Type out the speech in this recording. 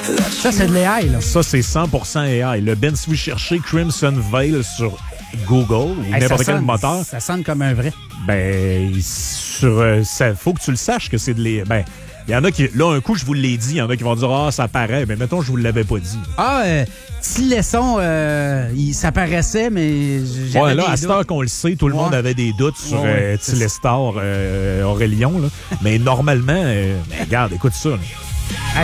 Ça, c'est de l'AI, là. Ça, c'est 100% AI. Le Ben, si vous cherchez Crimson Veil sur Google ou n'importe quel moteur, Ça sonne comme un vrai. ben, faut que tu le saches que c'est de l'AI. Ben, il y en a qui, là, un coup, je vous l'ai dit, il y en a qui vont dire, ça paraît. Mais mettons, je vous l'avais pas dit. Petit leçon, ça paraissait, mais j'avais Ouais, là, des à cette doutes. heure qu'on le sait, tout le monde avait des doutes sur Ouais, Tilestar Aurélien. Là. Mais normalement, regarde, écoute ça. Là.